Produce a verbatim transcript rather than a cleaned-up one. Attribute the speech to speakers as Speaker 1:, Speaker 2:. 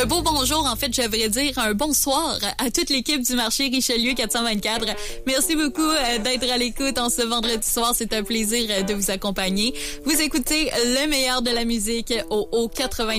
Speaker 1: un beau bonjour, en fait, j'aimerais dire un bonsoir à toute l'équipe du marché Richelieu quatre cent vingt-quatre. Merci beaucoup d'être à l'écoute en ce vendredi soir. C'est un plaisir de vous accompagner. Vous écoutez le meilleur de la musique au, au quatre-vingt-dix.